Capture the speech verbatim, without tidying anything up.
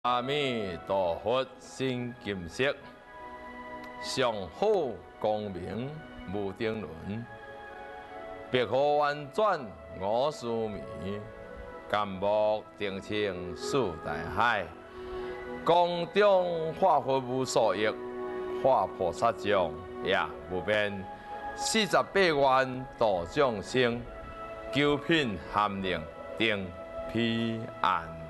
阿弥陀佛，心金色，上好光明无定论，别可婉转我思迷，甘木定清四大海，宫中化佛无所益，化菩萨像也无变，四十八愿度众生，九品含令定彼岸。